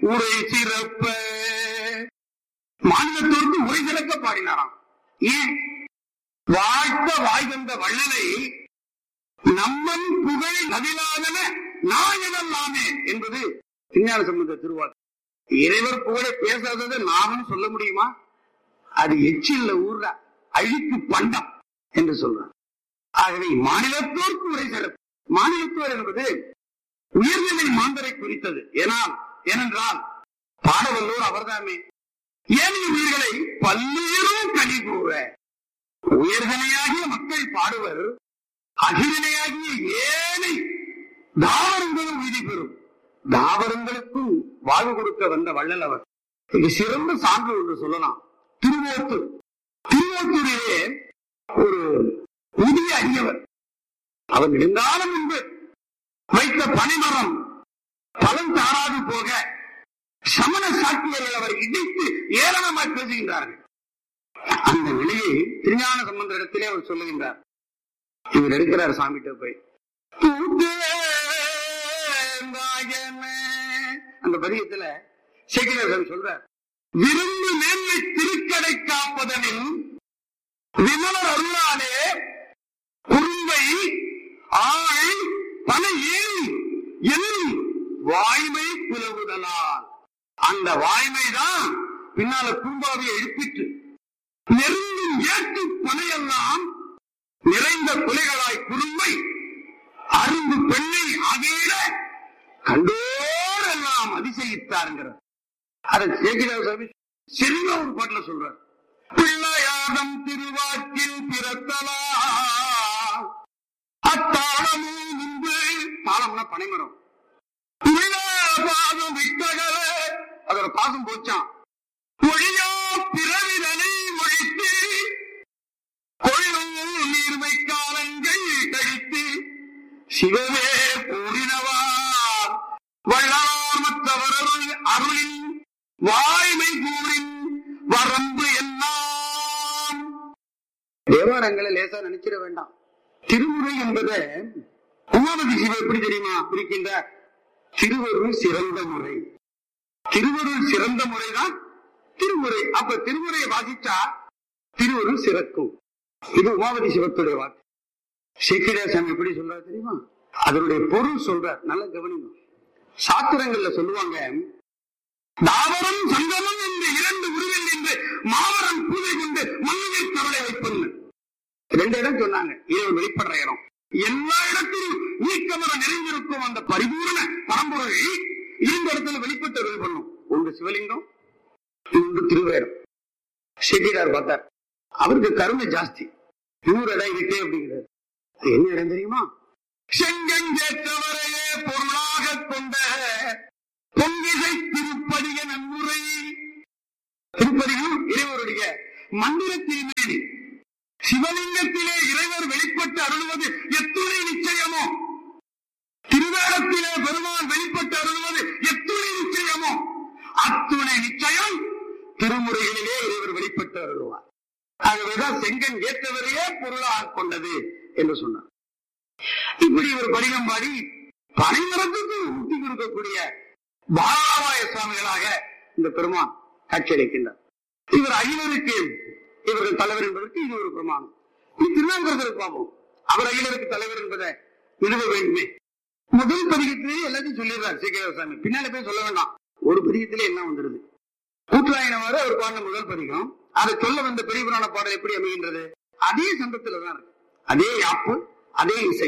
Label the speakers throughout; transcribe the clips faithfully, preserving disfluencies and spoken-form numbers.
Speaker 1: உரை சிறப்ப மாநிலத்தோருக்கு உரை சிறக்க பாடினாராம். ஏன்? வாழ்த்த வாய் வந்த வள்ளலை நம்மன் புகழ் நதிலாதன நாயனல்லாமே என்பது திருஞான சம்பந்த திருவாக்கு. இறைவர் புகழை பேசாததை நாமும் சொல்ல முடியுமா? அது எச்சில்ல ஊர்ற அழிக்கு பண்டம் என்று சொல்றார். ஆகவே மாநிலத்தோருக்கு உரை சிறப்பு. மாநிலத்தோர் என்பது உயர்நிலை மாந்தரை குறித்தது. ஏனால் ஏனென்றால் பாடவல்லோர் அவர்தாமே. ஏனைய உயிர்களை பல்லுயிரும் கனி கூற உயர்கனையாகிய மக்கள் பாடுவர், அகிலனையாகிய ஏனை தாவரங்களும் உயிரி பெறும். தாவரங்களுக்கும் வாழ்வு கொடுக்க வந்த வள்ளல் அவர். இது சிறந்த சான்று என்று சொல்லலாம். திருவோத்தூர் திருவோத்தூரிலே ஒரு புதிய அறிஞர், அவர் நெடுங்காலம் முன்பு வைத்த பனைமரம் பலன் தாராது போக சமண சாட்சியர்கள் அவரை இடித்து ஏளனமாக பேசுகின்றார்கள். அந்த நிலையை திருஞான சம்பந்த இடத்திலே அவர் சொல்லுகின்றார். இவர் எடுக்கிறார் சாமிகிட்ட போய், அந்த பதியத்துல சேக்கிழார் சொல்றார், விருந்து மேன்மை திருக்கடை காப்பதனில் விமலர் அருளாலே குறும்பை ஆள் பல ஏறி எண்ணி வாய்மை புலவுதலால் அந்த வாய்மைதான் பின்னால குறும்பாவை எழுப்பிட்டு நெருங்கும் ஏற்று பனையெல்லாம் நிறைந்த குலைகளாய் குறும்பை அருந்து பெண்ணை அகேல கண்டோர் எல்லாம் அதிசயித்தாருங்கிறார். அதை சேக்கிழார் சாமி சிறிய ஒரு பாட்டுல சொல்றார். பிள்ளையாதம் திருவாக்கில் பிறத்தலா அத்தாளமும் முன்பு, தாளம்னா பனைமரம், பாதம் விட்டகல அதோட பாசம் போச்சான், ஒழியா பிறவிதனை ஒழித்து கொள்ளும் நீர்மை காலங்கள் கழித்து சிவமே கூறினவார் வள்ளலார் மற்றவர்கள் அருளின் வாய்மை கூறின் வரம்பு எல்லாம். தேவாரங்களை லேசா நினைச்சிட வேண்டாம். திருமுறை என்பதை உமாபதி சிவம் எப்படி தெரியுமா பிரிக்கின்றார்? திருவருள் சிறந்த முறை. திருவருள் சிறந்த முறைதான் திருமுறை. அப்ப திருமுறையை வாசிச்சா திருவருள் சிறக்கும். இது உமாபதி சிவத்துடைய வாக்கு. சேக்கிழார் சாமி எப்படி சொல்றாரு தெரியுமா? அதனுடைய பொருள் சொல்றார். நல்ல கவனிங்க. சாத்திரங்கள்ல சொல்லுவாங்க, தாவரம் சங்கமம் என்று இரண்டு உருவில் என்று மாவரம் பூஜை கொண்டு மண்ணில் கவலை வைப்பது. ரெண்டு இடம் சொன்னாங்க. இறைவன் வெளிப்படுற இடம். எல்லா இடத்திலும் நீக்கமர நிறைந்திருக்கும் அந்த பரிபூர்ண பரம்பொருள் இந்த இடத்துல வெளிப்பட்டு அருள் பண்ணும். ஒன்று சிவலிங்கம், இன்னொன்று திருவேடம். சேக்கிழார் பார்த்தார், அவருக்கு கருணை ஜாஸ்தி. இன்னொரு இடம் இருக்கே அப்படிங்கிறார். என்ன இடம் தெரியுமா? செங்கஞ்சேற்றவரையே பொருளாக கொண்ட பொங்கிசை திருப்பதிக நன்முறை. திருப்பதியும் இறைவருடைய மந்திர திருமேனி. சிவலிங்கத்திலே இறைவர் வெளிப்பட்டு அருள்வது எத்துணை நிச்சயமோ, திருவேடத்திலே பெருமான் வெளிப்பட்டு அருள்வது எத்துணை நிச்சயமோ, அத்துணை நிச்சயம் திருமுறைகளிலே இறைவர் வெளிப்பட்டு அருள்வார். ஆகவேதான் செங்கன் ஏற்றவரையே பொருளாக கொண்டது என்று சொன்னார். இப்படி ஒரு படிகம் பாடி பனைமரத்துக்கு ஊட்டி கொடுக்கக்கூடிய பாலாவாய சுவாமிகளாக இந்த பெருமான் காட்சியளிக்கின்றார். இவர் அகிலருக்கு இவர்கள் தலைவர் என்பதற்கு இது ஒரு பிரமாணம். திருநாங்கரத்தில் பார்ப்போம். அவர் அகிலருக்கு தலைவர் என்பதை நிறுவ வேண்டுமே. முதல் பதிகத்திலே எல்லாத்தையும் சொல்லிடுறார் சேக்கிழார் சாமி. பின்னால போய் சொல்ல வேண்டாம். ஒரு பதிகத்திலே என்ன வந்துடுது? கூட்டுராயினவாறு அவர் பாடின முதல் பதிகம். அதை சொல்ல வந்த பெரிய புராண பாடல் எப்படி அமைகின்றது? அதே சந்தத்துலதான் இருக்கு. அதே யாப்பு, அதே இசை.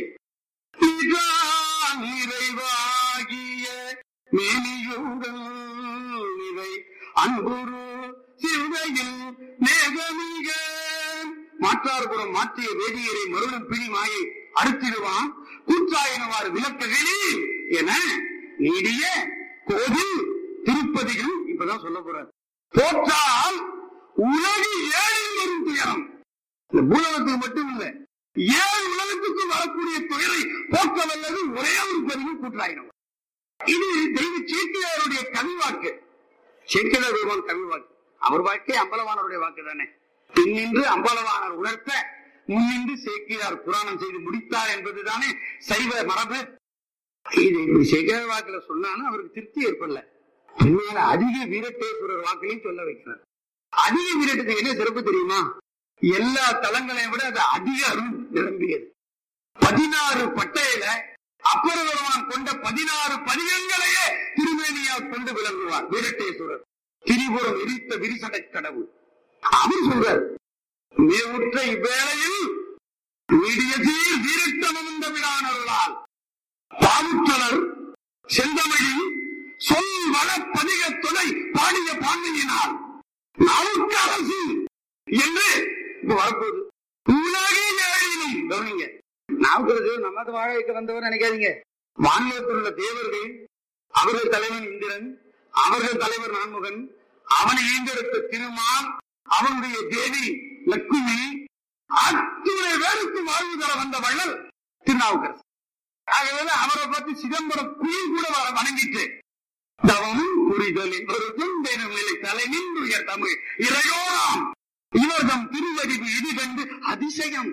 Speaker 1: நிறைவாகிய மேனியுடன் இவை அன்புரு சிந்தையில் நேகமிக மாற்றார்புறம் மாற்றிய வேதியரை மருளும் பிடி மாயை அறுத்திடுவான் கூற்றாயினவாறு விளக்குகளில் என நீடிய கோவில் திருப்பதிகள் இப்பதான் சொல்ல போறார். போற்றால் உலகு ஏழில் வரும் துயரம். இந்த பூலகத்துக்கு மட்டும் இல்லை, ஏழு உலகத்துக்கு வரக்கூடிய துயரை போக்க வல்லது ஒரே ஒரு பதிவு கூற்றாயினவார். இது தெய்வ சேக்கிழாருடைய கவிவாக்கு. சேக்கிழார் பெருமான் கவிவாக்கு. அவர் வாக்கே அம்பலவானருடைய வாக்கு தானே. பின்னின்று அம்பலவானர் உணர்த்த முன்னின்று சேக்கிழார் புராணம் செய்து முடித்தார் என்பதுதானே சைவ மரபு. இது இப்படி சேக்கிழார் வாக்குல சொன்னாலும் அவருக்கு திருப்தி ஏற்படல. உண்மையில அதிக வீரட்டேஸ்வரர் வாக்கிலையும் சொல்ல வைக்கிறார். அதிக வீரட்டுக்கு என்ன சிறப்பு தெரியுமா? எல்லா தலங்களையும் விட அது அதிக அருள் நிரம்பியது. பதினாறு பட்டையில அப்பர் பெருமான் கொண்ட பதினாறு பதிகங்களையே திருமேனியால் கொண்டு விளங்குவார் வீரட்டேஸ்வரர். திரிபுரம் எரித்த விரிசடை கடவுள். அவர் சொல்றார், மேவுற்ற இவ்வேளையில் வீடிய சீர் வீரட்டமும் விழானருளால் பாவுற்றலர் செந்தமிழில் சொல் வள பதிக துணை பாடிய பாண்டியினால் நாவுக்கு அரசு என்று வரப்போகுது. உலகில் ஏழினும் கவனிங்க, நாவுக்கு நமக்கு வாழ வைக்க வந்தவர் நினைக்காதீங்க. வானிலத்தில் உள்ள தேவர்கள், அவர்கள் தலைவன் இந்திரன், அவர்கள் தலைவர் நான்முகன், அவனை ஈண்டெடுத்த திருமால், அவனுடைய தேவி லட்சுமி, அத்துணை பேருக்கு வாழ்வு தர வந்த வள்ளல் திருநாவுக்கரசு. ஆகவே அவரை பற்றி சிதம்பரம் குயில் கூட வணங்கிட்டு தவமும் புரிதலின் ஒரு துன்பெனும் நிலை தலை நின்றுய தமிழ் இறையோராம் இவர்தம் திருவடிவு இது கண்டு அதிசயம்.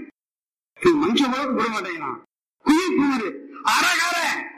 Speaker 1: மனுஷன் விடமாட்டேங்கிறான். குயில் குமரு அரகர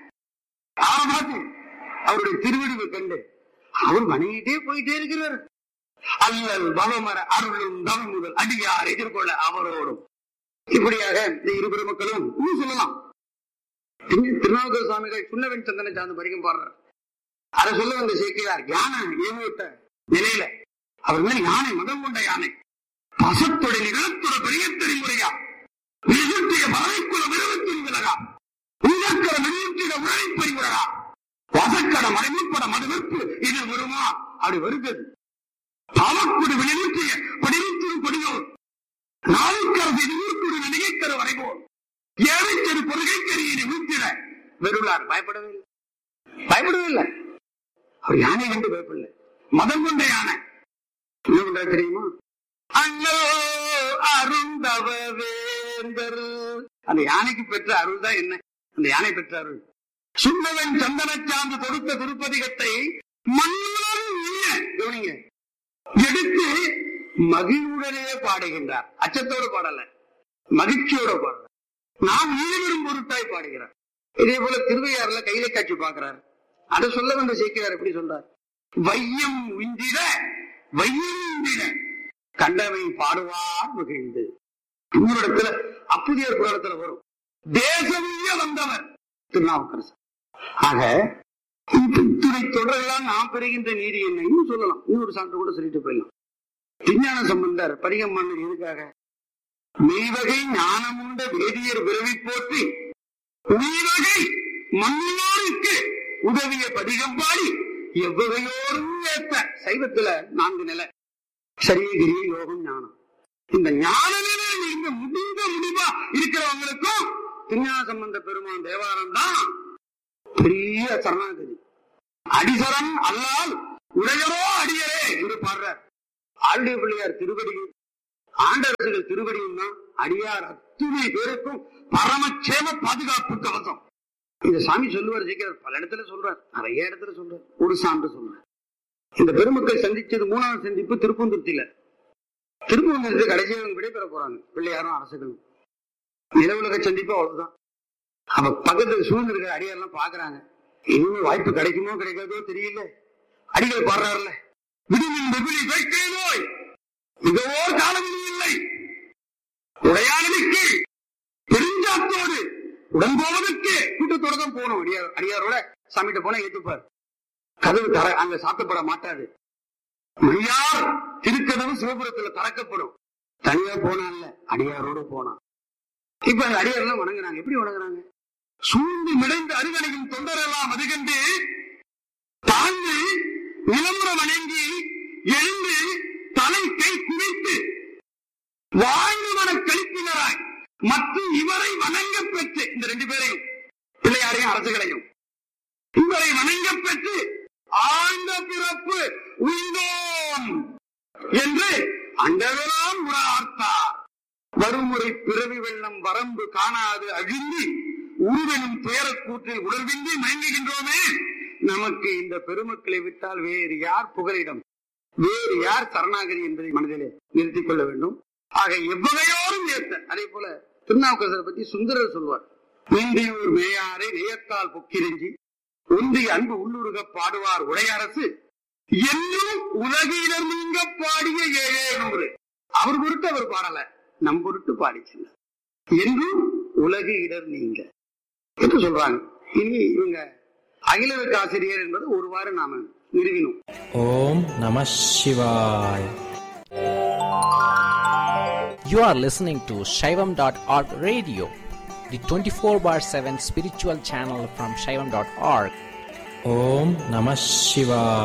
Speaker 1: அவரை பார்த்து அவருடைய திருவடிவை கண்டு அவர் வணங்கிட்டே போயிட்டே இருக்கிறார். அல்லல் பவமர அருளும் தவம் முதல் அடியார் எதிர்கொள்ள அவரோடும். இப்படியாக இந்த இரு பெருமக்களும் சொல்லலாம். திருநாவுக்கர சுவாமிகள் சுண்ணவெண் சந்தன சார்ந்து படிக்கும் பாடுறார். அதை சொல்ல வந்த சேர்க்கிறார். யானை ஏவிட்ட நிலையில அவர் மேல் யானை மதம் கொண்ட யானை பசத்தொடை நிலத்தோட பெரிய தெரிமுறையா விசுட்டிய பறவைக்குள்ள விருவத்தின் விலகா உலக்கர வெளியிட்டிட உழலை பறிமுறா வசக்கட மறைமுற்பட மதுவிற்பு இது வருமா அப்படி வருகிறது. பாவக்குடி வெளியிட்டிய படிவித்திரு கொடியோர் நாளுக்கரசு ஊர்க்குடி நடிகைக்கர வரைபோல் ஏழைக்கரு பொருகை கரியினை ஊத்திட வெறுளார். பயப்படவே இல்லை, பயப்படவே இல்லை. அவர் யானை கண்டு பயப்படல. மதம் கொண்ட யானை என்ன பண்ற தெரியுமா? அண்ணோ அருந்தவ வேந்தர். அந்த யானைக்கு பெற்ற அருள் தான் என்ன? அந்த யானை பெற்ற அருள். சுண்ணவன் சந்தன சார்ந்து தொடுத்த திருப்பதிகத்தை கவனிங்க எடுத்து மகிழ்வுடனே பாடுகின்றார். அச்சத்தோடு பாடல, மகிழ்ச்சியோட பாடல. நாம் ஈடுபடும் பொருட்டாய் பாடுகிறார். இதே போல திருவையாறுல கையில காட்சி பார்க்கிறார். அதை சொல்ல வந்த சேர்க்கிறார். எப்படி சொல்றார்? வையம் உந்திட வையம் உந்திட கண்டவை பாடுவார் மகிழ்ந்து. இன்னொரு இடத்துல அப்புதியர் புராணத்துல வரும். தேசமிய வந்தவர் திருநாவுக்கரசு. ஆக துணை தொடரெல்லாம் நாம் பெறுகின்ற நீதி என்ன இன்னும் சொல்லலாம். இன்னொரு சான்று கூட சொல்லிட்டு போயிடலாம். விஞ்ஞான சம்பந்தர் பரிகம் மன்னர் எதுக்காக மெய்வகை ஞானமுண்ட வேதியர் விரவி போற்றி உயிர்வகை மண்ணினோருக்கு உதவிய பதிகம் பாடி எவ்வகையோரும் ஏற்ற சைவத்துல நான்கு நிலை சரியகிரி யோகம் ஞானம். இந்த ஞான நிலையில் இந்த முடிந்த முடிவா இருக்கிறவங்களுக்கும் விஞ்ஞான சம்பந்த பெருமான் தேவாரம் தான் பெரிய சரணாகதி. அடிசரம் அல்லால் உடையரோ அடியரே என்று பாடுறார். ஆளுடைய பிள்ளையார் திருவடியும் ஆண்டரசுகள் திருவடியும் தான் அடியார் அத்துணை பேருக்கும் பரமட்சேம பாதுகாப்பு கவசம். இந்த சாமி சொல்லுவார். ஜெயிக்கிறார் பல இடத்துல சொல்றார், நிறைய இடத்துல சொல்றார். ஒரு சான்று சொல்றார். இந்த பெருமக்கள் சந்திச்சது மூணாவது சந்திப்பு திருப்பந்துருத்தில. திருப்பந்துருத்தி கடைசியாக விடைபெற போறாங்க பிள்ளையாரும் அரசுகளும். நிலவுலக சந்திப்பு அவ்வளவுதான். அவ பக்கத்துக்கு சூழ்ந்து இருக்கிற அடியாரெல்லாம் பாக்குறாங்க. இனிமே வாய்ப்பு கிடைக்குமோ கிடைக்காதோ தெரியல. அடிகள் பாடுறாருல விடுமின் வெகுளி வேட்கை நோய் மிகவோர் காலம் இல்லை உடையானதுக்கு பெருஞ்சாத்தோடு உடன் போவதற்கு கூட்டத்தோட தான் போகணும். அடியார் அடியாரோட சாமிகிட்ட போனா ஏத்துப்பார். கதவு தர அங்க சாத்தப்பட மாட்டாது. மையார் திருக்கதவு சிவபுரத்துல திறக்கப்படும். தனியா போனா இல்ல, அடியாரோட போனா. இப்ப அந்த அடியாரெல்லாம் வணங்குறாங்க. எப்படி வணங்குறாங்க? சூழ்ந்து மிடைந்து அருகணையும் தொண்டரெல்லாம் அதுகண்டு தாழ்ந்து நிலமுற வணங்கி எழுந்து தலை கை குவித்து வாழ்ந்து மன கழிப்பினராய் மற்றும் இவரை வணங்க பெற்று இந்த ரெண்டு பேரையும் பிள்ளையாரையும் அரசுகளையும் இவரை வணங்க பெற்று ஆழ்ந்த பிறப்பு உயிரோம் என்று அண்டவெல்லாம் உணர்த்தார். வருமுறை பிறவி வெள்ளம் வரம்பு காணாது அழிந்து உருவெனும் துயரக்கூற்றில் உணர்வின்றி மயங்குகின்றோமே. நமக்கு இந்த பெருமக்களை விட்டால் வேறு யார் புகலிடம், வேறு யார் சரணாகதி என்பதை மனதிலே நிறுத்திக் கொள்ள வேண்டும். ஆக எவ்வகையோரும் ஏற்ற. அதே போல திருநாவுக்கரசரை பற்றி சுந்தரர் சொல்வார். நீந்தியூர் மேயாரை நெய்யத்தால் பொக்கிரிஞ்சி ஒன்றிய அன்பு உள்ளுருக பாடுவார் உடையரசு என்னும் உலகினர் நீங்க பாடிய ஏழே நூறு. அவர் பொருட்டு அவர் பாடல, நம் பொருட்டு பாடிச்சல என்றும் உலகு இடர் நீங்க என்று சொல்றாங்க. இனி இவங்க அகிலருக்கு ஆசிரியர் என்பது ஒருவாறு நாம நிறுவினோம்.
Speaker 2: ஓம் நம சிவாய்.
Speaker 3: You are listening to Shaivam dot org radio, the twenty-four bar seven spiritual channel from Shaivam dot org.
Speaker 2: Om Namah Shivaya.